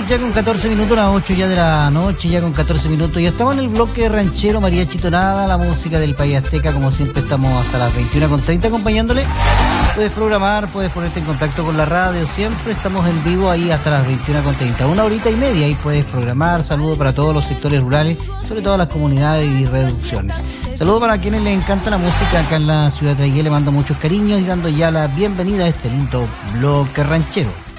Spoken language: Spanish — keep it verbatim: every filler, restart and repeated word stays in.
seis ya con catorce minutos, las ocho ya de la noche, ya con catorce minutos. Ya estamos en el bloque ranchero, María Chitonada, la música del País Azteca. Como siempre estamos hasta las veintiuna con treinta acompañándole. Puedes programar, puedes ponerte en contacto con la radio. Siempre estamos en vivo ahí hasta las veintiuna con treinta. Una horita y media ahí puedes programar. Saludos para todos los sectores rurales, sobre todo las comunidades y reducciones. Saludos para quienes les encanta la música acá en la ciudad de Traigué. Le mando muchos cariños y dando ya la bienvenida a este lindo bloque ranchero.